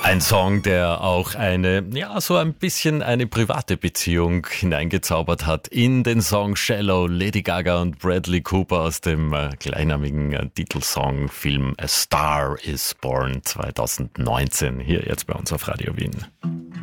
Ein Song, der auch so ein bisschen eine private Beziehung hineingezaubert hat in den Song Shallow, Lady Gaga und Bradley Cooper aus dem gleichnamigen Titelsongfilm A Star is Born 2019. Hier jetzt bei uns auf Radio Wien.